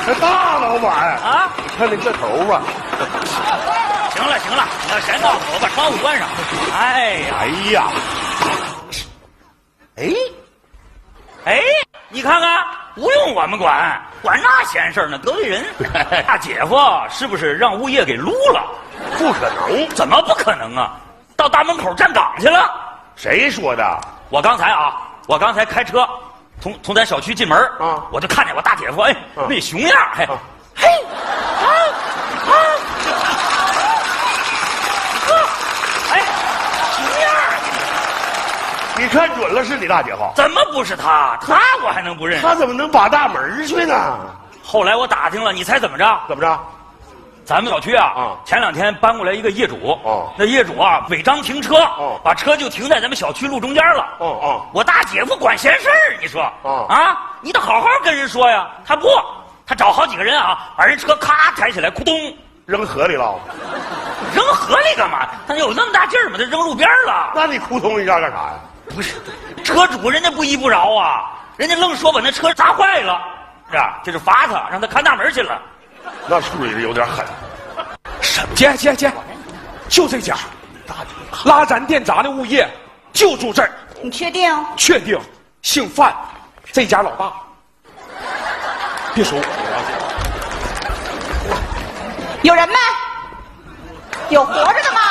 大老板啊， 你看那个头吧。 行了行了，你要嫌闹腾，我把窗户关上。哎呀哎呀， 哎，你看看，不用我们管，管那闲事儿呢，得罪人。大姐夫是不是让物业给撸了？ 不可能！ 怎么不可能啊？到大门口站岗去了。 谁说的？ 我刚才开车从咱小区进门啊， 我就看见我大姐夫，哎，那熊样，嘿，嘿，哎，熊样， 你看准了是你大姐夫？ 怎么不是他？他我还能不认识？ 他怎么能把大门去呢？ 后来我打听了，你猜怎么着？ 怎么着？ 咱们小区前2天搬过来一个业主，那业主违章停车，把车就停在咱们小区路中间了。我大姐夫管闲事儿，你说你得好好跟人说呀。他不，他找好几个人把人车咔抬起来，咕咚扔河里了。 扔河里干嘛？他有那么大劲儿吗？他扔路边了。 那你扑通一下干啥呀？ 不是，车主人家不依不饶啊，人家愣说把那车砸坏了，是吧？这是罚他，让他看大门去了。 那处理的有点狠。 姐，就这家，拉咱电闸的物业就住这儿。 你确定？ 确定，姓范，这家老大。别说我了， 有人没？有活着的吗？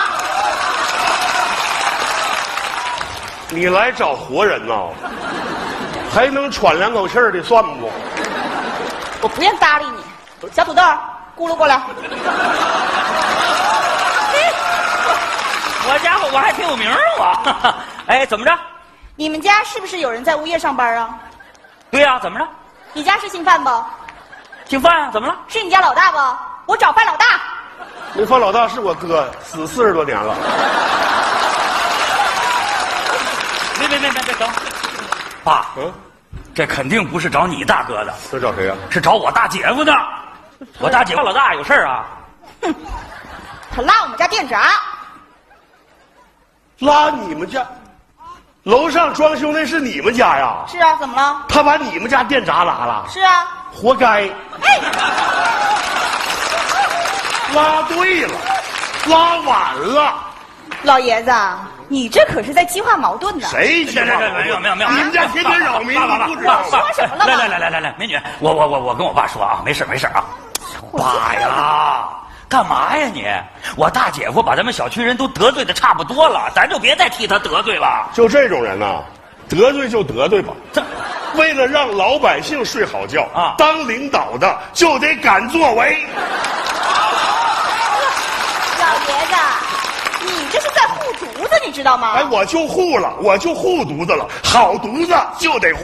你来找活人呐？还能喘2口气儿的算不？ 我不愿搭理你。小土豆，咕噜过来。 我家伙，我还挺有名我。哎，怎么着？ 你们家是不是有人在物业上班啊？ 对呀，怎么着？ 你家是姓范不？ 姓范啊？怎么了？ 是你家老大不？我找范老大。 那范老大是我哥，死40多年了。 别，等。爸，这肯定不是找你大哥的， 这找谁呀？ 是找我大姐夫的。我大姐夫老大有事儿啊？ 哼，他拉我们家电闸。 拉你们家？楼上装修那是你们家呀？ 是啊，怎么了？ 他把你们家电闸拉了？ 是啊。 活该。 哎， 拉对了，拉晚了。 老爷子，你这可是在激化矛盾呢。 谁激化矛盾？ 没有， 你们家天天扰民，你不知道？ 说什么了？ 来，美女，我跟我爸说啊，没事啊。爸呀，干嘛呀你？我大姐夫把咱们小区人都得罪的差不多了，咱就别再替他得罪了。 就这种人呐，得罪就得罪吧。为了让老百姓睡好觉当领导的就得敢作为。 老爷子，你这是在护犊子，你知道吗？ 哎，我就护犊子了，好犊子就得护。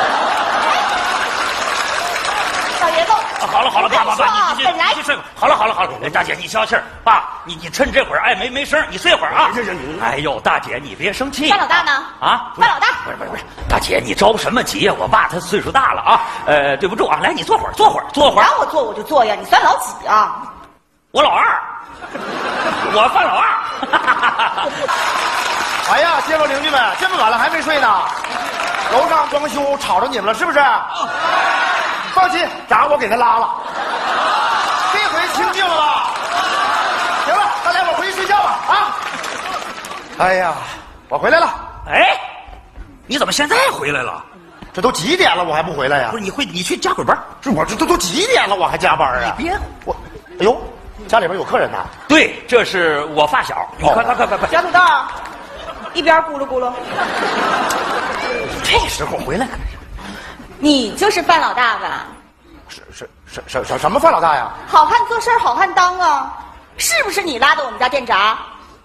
老爷子， 好了，爸，你本来去睡吧。好了，哎，大姐你消气儿，爸，你趁这会儿没声，你睡会儿啊。 行， 哎呦，大姐你别生气。 范老大呢？范老大， 不是，大姐你着什么急呀？我爸他岁数大了啊，对不住啊，来你坐会儿。 让我坐我就坐呀，你算老几啊？ 我老二，我范老二。 哎呀，街坊邻居们，这么晚了还没睡呢？楼上装修吵着你们了是不是？放心，闸我给他拉了，这回清静了吧？行了，大家伙回去睡觉吧啊！哎呀，我回来了。 哎，你怎么现在回来了？ 这都几点了，我还不回来呀？ 不是，你去加会儿班。 这都几点了，我还加班啊？ 你别我，哎呦，家里边有客人呢。 对，这是我发小。你快！ 小土豆，一边咕噜咕噜。 这时候回来可是。 你就是范老大吧？ 什么范老大呀？ 好汉做事好汉当啊！是不是你拉的我们家电闸？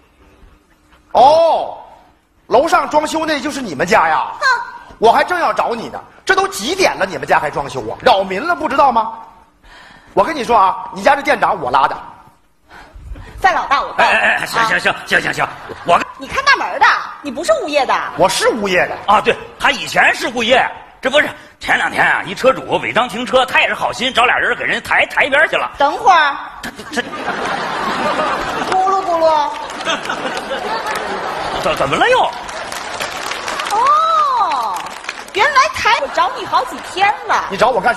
哦，楼上装修那就是你们家呀？ 哼， 我还正要找你呢。这都几点了，你们家还装修啊？扰民了，不知道吗？我跟你说啊，你家这电闸我拉的。 范老大，我告诉你。 哎，行， 你看大门的，你不是物业的。 我是物业的啊，对，他以前是物业。这不是前2天啊，一车主违章停车，他也是好心找俩人给人抬一边去了。 等会儿， 这咕噜咕噜。 怎么了又？ 哦，原来抬我找你好几天了。 你找我干